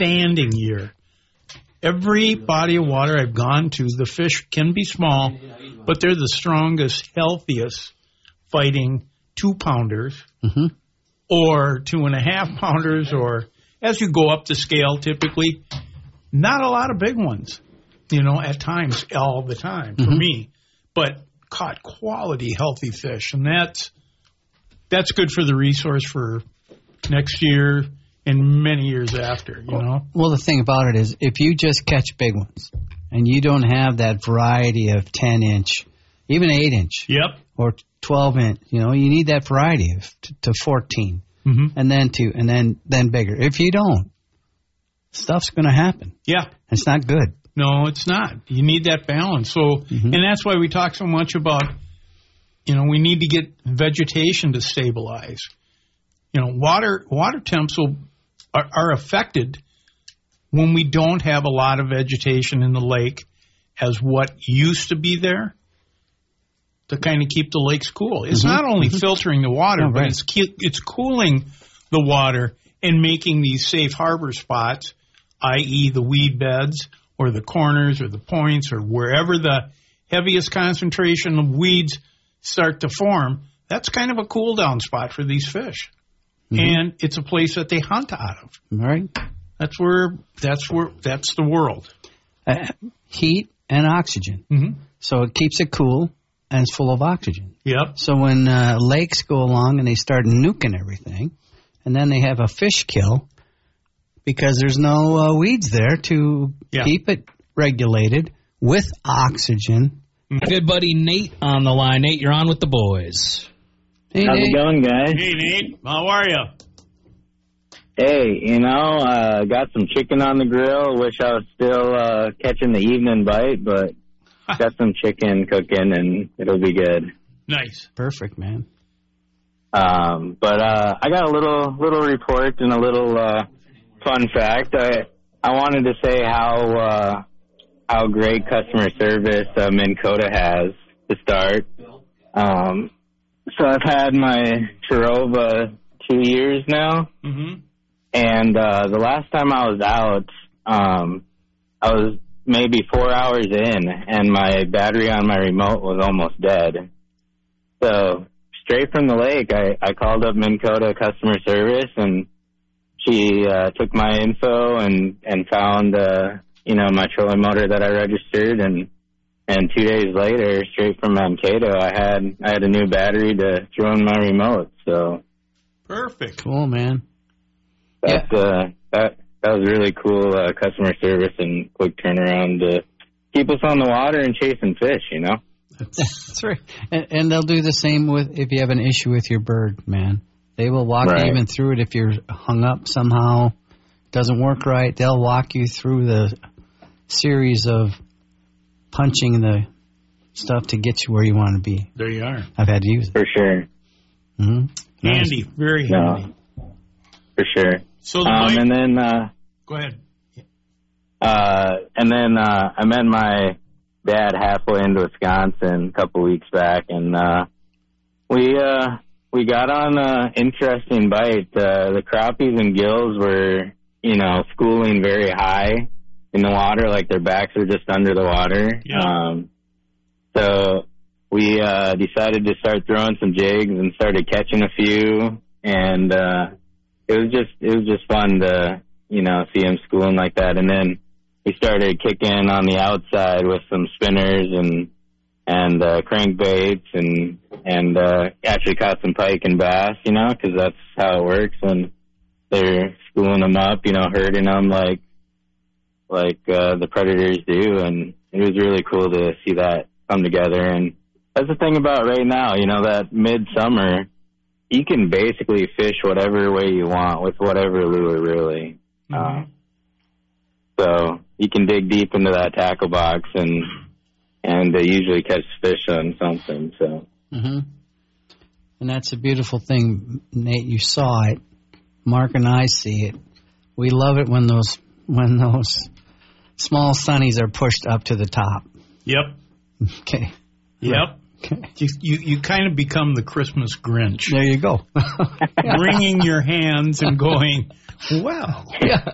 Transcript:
outstanding year. Every body of water I've gone to, the fish can be small, but they're the strongest, healthiest fighting 2-pounders or 2.5-pounders, or as you go up the scale, typically, not a lot of big ones, at times, all the time for me, but caught quality, healthy fish. And that's good for the resource for next year and many years after, Well, the thing about it is if you just catch big ones and you don't have that variety of 10-inch, even 8-inch or 12-inch, you need that variety of to 14 and then 2 and then bigger. If you don't, stuff's going to happen. Yeah. It's not good. No, it's not. You need that balance. So, and that's why we talk so much about, we need to get vegetation to stabilize. Water temps are affected when we don't have a lot of vegetation in the lake as what used to be there to kind of keep the lakes cool. It's not only filtering the water, but it's cooling the water and making these safe harbor spots, i.e. the weed beds or the corners or the points or wherever the heaviest concentration of weeds start to form. That's kind of a cool down spot for these fish. And it's a place that they hunt out of. Right. That's the world. Heat and oxygen. So it keeps it cool and it's full of oxygen. Yep. So when lakes go along and they start nuking everything, and then they have a fish kill because there's no weeds there to keep it regulated with oxygen. Good buddy Nate on the line. Nate, you're on with the boys. Hey, How's Nate. it going, guys? Hey, Nate. How are you? Hey, got some chicken on the grill. Wish I was still catching the evening bite, but got some chicken cooking, and it'll be good. Nice. Perfect, man. But I got a little report and a little fun fact. I wanted to say how great customer service Minn Kota has to start. So I've had my Terova 2 years now, and the last time I was out, I was maybe 4 hours in, and my battery on my remote was almost dead. So straight from the lake, I called up Minn Kota customer service, and she took my info and found my trolling motor that I registered, and 2 days later, straight from Mankato, I had a new battery to throw in my remote. So perfect. Cool, man. That was really cool customer service and quick turnaround to keep us on the water and chasing fish. That's right. And they'll do the same if you have an issue with your bird, man. They will walk you even through it if you're hung up somehow, doesn't work right. They'll walk you through the series of punching the stuff to get you where you want to be. There you are. I've had to use it. For sure. Handy. Very handy. For sure. So and then go ahead. And then I met my dad halfway into Wisconsin a couple weeks back, and we got on an interesting bite. The crappies and gills were, schooling very high in the water, like their backs are just under the water. Yeah. So we decided to start throwing some jigs and started catching a few, and it was just fun to see them schooling like that. And then we started kicking on the outside with some spinners and crankbaits and actually caught some pike and bass, because that's how it works when they're schooling them up, herding them like the predators do. And it was really cool to see that come together. And that's the thing about right now, that midsummer, you can basically fish whatever way you want with whatever lure, really. So you can dig deep into that tackle box and they usually catch fish on something. So, and that's a beautiful thing, Nate. You saw it. Mark and I see it. We love it when those small sunnies are pushed up to the top. Yep. Okay. Yep. Okay. You kind of become the Christmas Grinch. There you go. Wringing your hands and going, well. Yeah.